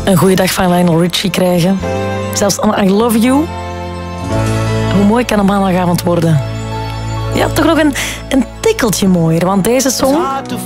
een goede dag van Lionel Richie krijgen. Zelfs I Love You. Hoe mooi kan een maandagavond worden? Ja, toch nog een tikkeltje mooier, want deze song